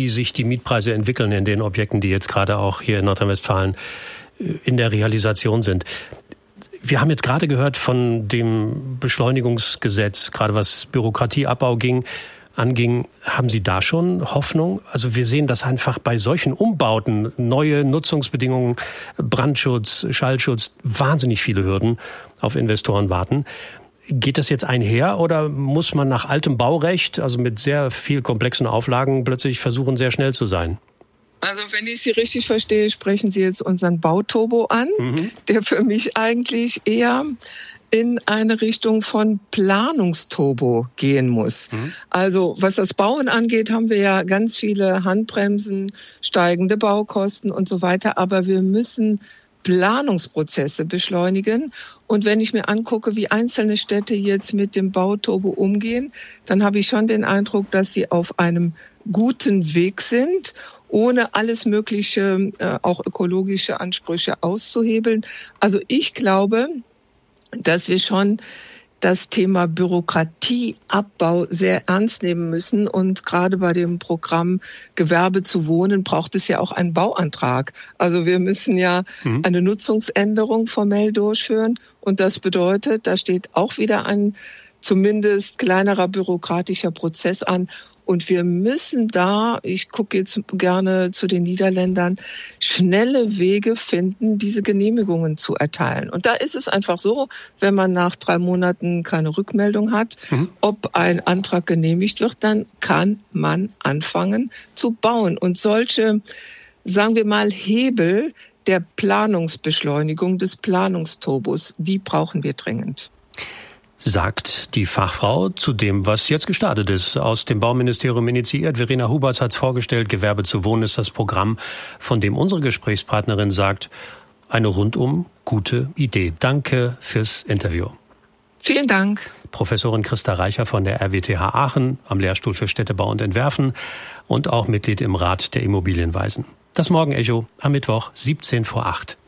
wie sich die Mietpreise entwickeln in den Objekten, die jetzt gerade auch hier in Nordrhein-Westfalen in der Realisation sind. Wir haben jetzt gerade gehört von dem Beschleunigungsgesetz, gerade was Bürokratieabbau anging. Haben Sie da schon Hoffnung? Also wir sehen, dass einfach bei solchen Umbauten, neue Nutzungsbedingungen, Brandschutz, Schallschutz, wahnsinnig viele Hürden auf Investoren warten. Geht das jetzt einher oder muss man nach altem Baurecht, also mit sehr viel komplexen Auflagen, plötzlich versuchen, sehr schnell zu sein? Also wenn ich Sie richtig verstehe, sprechen Sie jetzt unseren Bauturbo an, der für mich eigentlich eher in eine Richtung von Planungsturbo gehen muss. Also was das Bauen angeht, haben wir ja ganz viele Handbremsen, steigende Baukosten und so weiter, aber wir müssen Planungsprozesse beschleunigen. Und wenn ich mir angucke, wie einzelne Städte jetzt mit dem Bauturbo umgehen, dann habe ich schon den Eindruck, dass sie auf einem guten Weg sind, ohne alles Mögliche, auch ökologische Ansprüche auszuhebeln. Also ich glaube, dass wir schon das Thema Bürokratieabbau sehr ernst nehmen müssen. Und gerade bei dem Programm Gewerbe zu wohnen braucht es ja auch einen Bauantrag. Also wir müssen ja eine Nutzungsänderung formell durchführen. Und das bedeutet, da steht auch wieder ein zumindest kleinerer bürokratischer Prozess an. Und wir müssen da, ich gucke jetzt gerne zu den Niederländern, schnelle Wege finden, diese Genehmigungen zu erteilen. Und da ist es einfach so, wenn man nach 3 Monaten keine Rückmeldung hat, ob ein Antrag genehmigt wird, dann kann man anfangen zu bauen. Und solche, sagen wir mal, Hebel der Planungsbeschleunigung, des Planungsturbos, die brauchen wir dringend. Sagt die Fachfrau zu dem, was jetzt gestartet ist, aus dem Bauministerium initiiert. Verena Huberts hat es vorgestellt. Gewerbe zu wohnen ist das Programm, von dem unsere Gesprächspartnerin sagt, eine rundum gute Idee. Danke fürs Interview. Vielen Dank. Professorin Christa Reicher von der RWTH Aachen am Lehrstuhl für Städtebau und Entwerfen und auch Mitglied im Rat der Immobilienweisen. Das Morgenecho am Mittwoch 7:45.